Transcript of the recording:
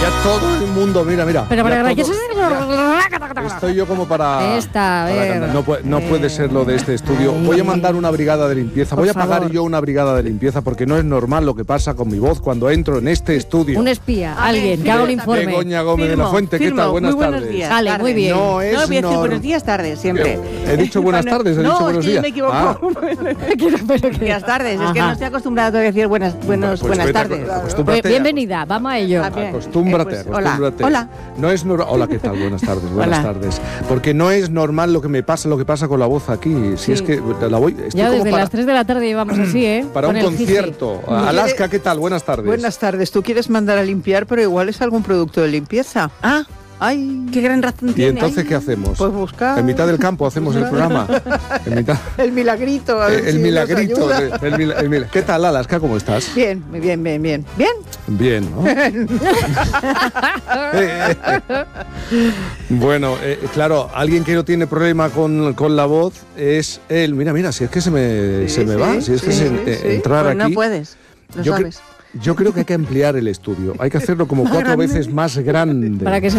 Ya todo el mundo, mira. Pero para que estoy yo como para... Esta, a ver. No puede ser lo de este estudio. Voy a mandar una brigada de limpieza. Voy a pagar yo una brigada de limpieza porque no es normal lo que pasa con mi voz cuando entro en este estudio. Un espía, alguien que haga un informe. Begoña Gómez de la Fuente, ¿qué tal? Buenas tardes. Días. Vale, muy bien. No voy a decir buenos días, tardes, siempre. He dicho buenas tardes, he dicho buenos días. No, me equivoco. Buenas tardes, es que no estoy acostumbrada a decir buenas tardes. Bienvenida, vamos a ello. Acostúmbrate. Hola. No es hola, ¿qué tal? Buenas tardes, buenas tardes. Porque no es normal lo que pasa con la voz aquí. Si es que la voy... Ya desde las 3 de la tarde llevamos así, ¿eh? Para con un concierto. Alaska, ¿qué tal? Buenas tardes. Buenas tardes. Tú quieres mandar a limpiar, pero igual es algún producto de limpieza. ¡Ay! ¡Qué gran razón ¿Y tiene! entonces qué hacemos? Pues buscar. En mitad del campo hacemos el programa. El milagrito. A ver el si milagrito. nos ayuda. ¿Qué tal, Alaska? ¿Cómo estás? Bien. Bien, ¿no? Bueno, claro, alguien que no tiene problema con la voz es él. Mira, si es que se me va. Si es que entrar pues aquí... no puedes, lo sabes. Yo creo que hay que ampliar el estudio. Hay que hacerlo como 4 veces más grande. Para que se